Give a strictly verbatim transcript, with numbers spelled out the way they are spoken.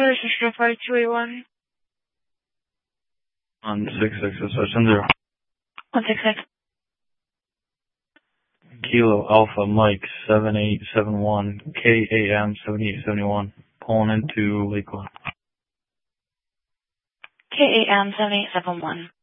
This is zero five two eight one. One six six seven zero. One six six. Kilo Alpha Mike seven eight seven one K A M seventy eight seventy one. Pulling into Lakewood. K A M seven eight seven one.